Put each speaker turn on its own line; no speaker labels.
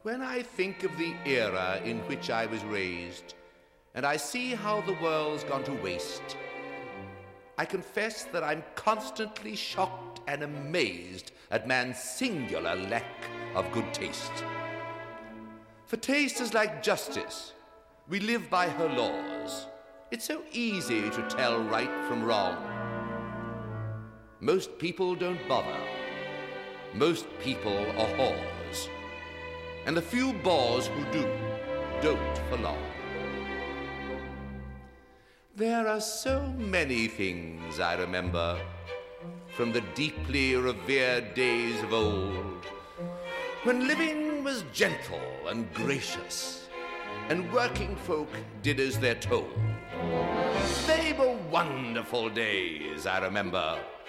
When I think of the era in which I was raised, and I see how the world's gone to waste, I confess that I'm constantly shocked and amazed at man's singular lack of good taste. For taste is like justice. We live by her laws. It's so easy to tell right from wrong. Most people don't bother. Most people are whores. And the few bores who do, don't for long. There are so many things I remember from the deeply revered days of old, when living was gentle and gracious, and working folk did as they're told. They were wonderful days, I remember.